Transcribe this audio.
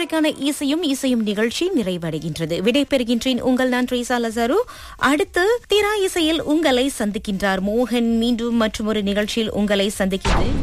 இன்றைக்கான இசையும் நிகழ்ச்சி நிறைவடைகின்றது. விடைபெறுகின்றேன். உங்கள் நான் ட்ரீசா லசாரு. அடுத்து திரா இசையில் உங்களை சந்திக்கின்றார் மோகன். மீண்டும் மற்றும் ஒரு நிகழ்ச்சியில் உங்களை சந்திக்கின்றேன்.